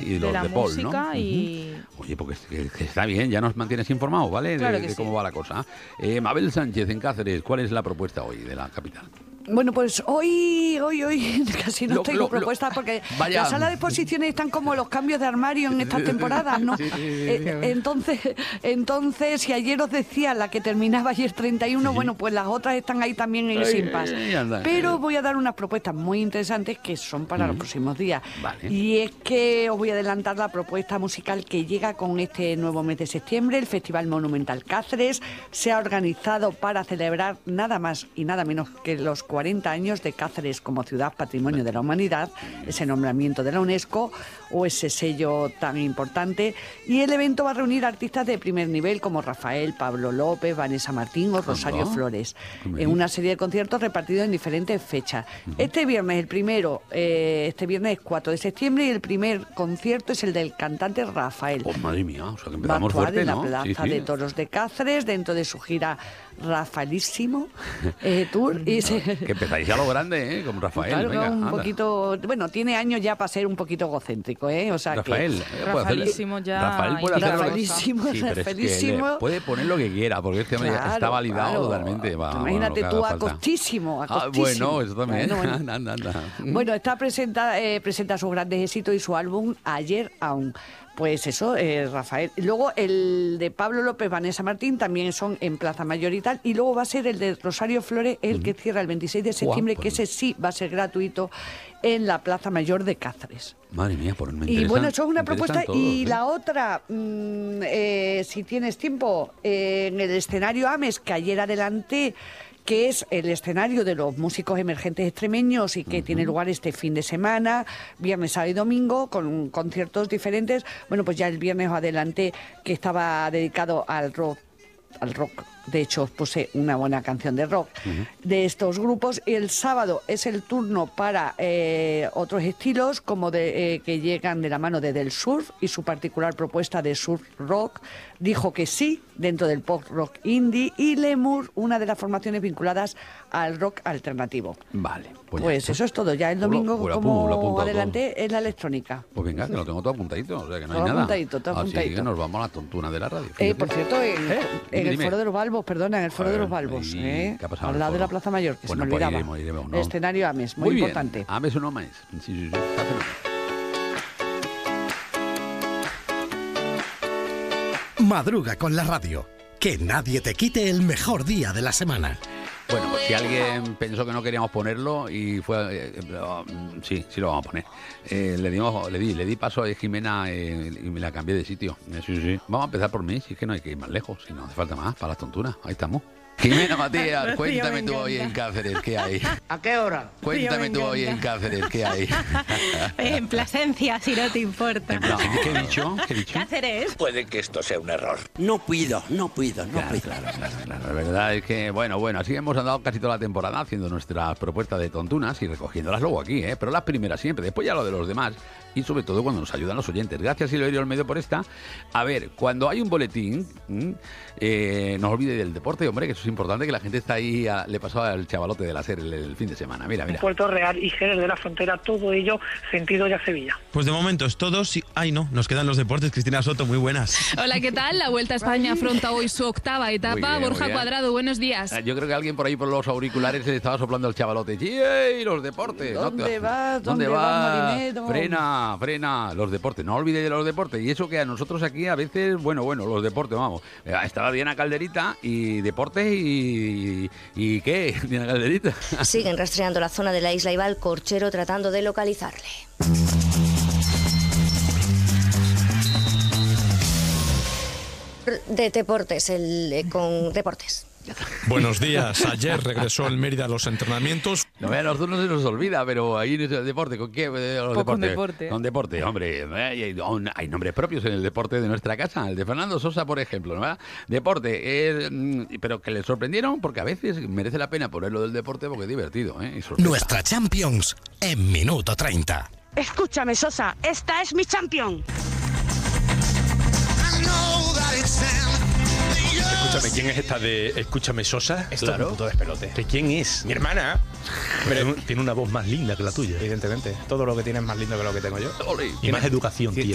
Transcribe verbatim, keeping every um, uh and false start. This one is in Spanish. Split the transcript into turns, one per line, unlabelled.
y
de
los
la
de Paul,
música,
¿no?
y...
Uh-huh. Oye, porque que, que está bien, ya nos mantienes informados, ¿vale?
Claro
de,
que
de
sí.
cómo va la cosa. Eh, Mabel Sánchez en Cáceres, ¿cuál es la propuesta hoy de la capital?
Bueno, pues hoy, hoy, hoy casi no
Lo-
tengo
lo-
propuestas porque
Vaya.
la sala de exposiciones están como los cambios de armario en estas temporadas, ¿no?
Sí, sí, sí,
Eh,
sí.
entonces, entonces, si ayer os decía la que terminaba ayer treinta y uno,
Sí.
bueno, pues las otras están ahí también en ese
Ay,
impasse.
ay, anda.
Pero voy a dar unas propuestas muy interesantes que son para
Mm.
los próximos días.
Vale.
Y es que os voy a adelantar la propuesta musical que llega con este nuevo mes de septiembre. El Festival Monumental Cáceres se ha organizado para celebrar nada más y nada menos que los cuarenta años de Cáceres como ciudad patrimonio de la humanidad, ese nombramiento de la UNESCO o ese sello tan importante. Y el evento va a reunir artistas de primer nivel como Rafael, Pablo López, Vanessa Martín o Rosario
Anda.
Flores,
Hombre.
en una serie de conciertos repartidos en diferentes fechas. Este viernes, el primero, eh, este viernes es cuatro de septiembre, y el primer concierto es el del cantante Rafael.
Oh, madre mía, o sea que
Va a
empezamos
actuar
fuerte,
en la
¿no?
Plaza
Sí, sí.
de Toros de Cáceres dentro de su gira Rafaelísimo eh, Tour. Y se-
Que empezáis a lo grande, ¿eh? Con Rafael,
Claro,
venga,
un
anda.
poquito, bueno, tiene años ya para ser un poquito egocéntrico, ¿eh? O sea
Rafael,
que,
eh, puede hacerle-
Rafaelísimo ya
Rafael puede hacer lo que-
Rafaelísimo,
Sí, pero es que
Rafaelísimo.
le puede poner lo que quiera, porque este hombre
Claro,
está validado
claro.
totalmente. Va,
Imagínate
bueno, lo
tú
que
a
haga falta.
costísimo, a
Ah,
costísimo.
bueno, eso también.
Bueno, bueno.
Anda, anda, anda.
Bueno, está presenta, eh, presenta sus grandes éxitos y su álbum Ayer Aún. Pues eso, eh, Rafael. Y luego el de Pablo López, Vanessa Martín, también son en Plaza Mayor y tal. Y luego va a ser el de Rosario Flores, el que cierra el veintiséis de septiembre,
Guau,
que
pues-
ese sí va a ser gratuito en la Plaza Mayor de Cáceres.
Madre mía, por me
Y
interesan-
bueno, eso es una
me
propuesta.
interesan
Y
todos, ¿eh?
la otra, mm, eh, si tienes tiempo, eh, en el escenario Ames, que ayer adelanté, que es el escenario de los músicos emergentes extremeños y que tiene lugar este fin de semana, viernes, sábado y domingo, con conciertos diferentes. Bueno, pues ya el viernes os adelanté que estaba dedicado al rock, al rock. De hecho, os puse una buena canción de rock de estos grupos. El sábado es el turno para eh, otros estilos, como de, eh, que llegan de la mano de Del Surf y su particular propuesta de surf rock. Dijo que sí, dentro del pop rock indie. Y Lemur, una de las formaciones vinculadas al rock alternativo.
Vale, pues, ya
Pues
está.
eso es todo. Ya el
Pues lo-
domingo,
pues lo
como
apunto, lo apunto
adelanté, es la electrónica.
Pues venga, que lo tengo todo apuntadito, o sea que no
Todo
hay nada.
apuntadito, todo
Así
apuntadito.
que nos vamos a la tontuna de la radio.
Eh,
fíjate.
por cierto, en,
¿Eh?
en
Dime,
el
dime.
Foro de los Balbos, perdona, en el Foro de los
Joder,
Balbos,
¿y
¿eh?
qué ha pasado en
al
el
lado de
foro?
la Plaza Mayor, que
Bueno,
se me
pues
olvidaba.
iremos, iremos, ¿no?
El escenario Ames, muy,
Muy bien.
importante.
Ames uno más. Sí, sí, sí. Cáceres.
Madruga con la radio. Que nadie te quite el mejor día de la semana.
Bueno, pues si alguien pensó que no queríamos ponerlo y fue... eh, eh, mm, sí, sí lo vamos a poner. Eh, le, dimos, le, di, le di paso a Jimena eh, y me la cambié de sitio. Eh, sí, sí. Vamos a empezar por mí, si es que no hay que ir más lejos, si no hace falta más para las tontunas. Ahí estamos. Jimena Matías,
Rocío,
cuéntame
me
tú hoy en
encanta.
Cáceres, ¿qué hay?
¿A qué hora?
Cuéntame
me
tú hoy en
encanta.
Cáceres, ¿qué hay?
En Plasencia, si no te importa.
No, ¿qué he dicho? ¿Qué he dicho?
Cáceres.
Puede que esto sea un error. No puedo, no puedo, no
Claro,
puedo.
claro, claro, claro. La verdad es que, bueno, bueno, así hemos andado casi toda la temporada haciendo nuestras propuestas de tontunas y recogiéndolas luego aquí, ¿eh? Pero las primeras siempre, después ya lo de los demás y sobre todo cuando nos ayudan los oyentes. Gracias, Silverio Olmedo, por esta. A ver, cuando hay un boletín, ¿m? eh, no os olvide del deporte, hombre, que eso es importante, que la gente está ahí, a- le pasó al chavalote de la SER el, el fin de semana. Mira, mira.
Puerto Real y Jerez de la Frontera, todo ello sentido ya Sevilla.
Pues de momento es todo. Sí. Ay, no, nos quedan los deportes. Cristina Soto, muy buenas.
Hola, ¿qué tal? La Vuelta a España afronta hoy su octava etapa.
Muy bien, muy
Borja
bien.
Cuadrado, buenos días.
Eh, Yo creo que alguien por ahí por los auriculares se le estaba soplando al chavalote. ¡Yey! Los deportes. No te-
¿Dónde vas?
¿Dónde
¿Dónde
vas?
vas, marinero?
Frena, frena. Los deportes. No olvides de los deportes. Y eso que a nosotros aquí a veces, bueno, bueno, los deportes, vamos. Eh, Estaba Diana Calderita y deportes y... ¿Y qué? Diana Calderita.
Siguen rastreando la zona de la isla y va el corchero tratando de localizarle. De deportes, el, eh, con deportes.
Buenos días. Ayer regresó el Mérida a los entrenamientos.
No, a nosotros no se nos olvida, pero ahí en el deporte, ¿con qué? Eh, Los
Pues con
deportes.
deporte.
Con deporte, hombre. eh, Hay, hay nombres propios en el deporte de nuestra casa. El de Fernando Sosa, por ejemplo, ¿no? Deporte. eh, mm, pero que le sorprendieron, porque a veces merece la pena ponerlo del deporte porque es divertido, ¿eh? Y sorpresa.
Nuestra Champions en minuto treinta.
Escúchame, Sosa, esta es mi champion.
Escúchame, ¿quién es esta de Escúchame Sosa?
Esto es un puto despelote.
¿Que quién es?
Mi hermana.
Pero tiene- tiene una voz más linda que la tuya.
Evidentemente, todo lo que tiene es más lindo que lo que tengo yo.
Ole.
Y más educación tiene.